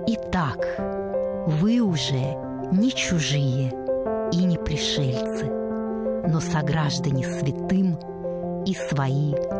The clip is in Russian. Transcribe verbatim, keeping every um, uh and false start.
Итак, вы уже не чужие и не пришельцы, но сограждане святым и свои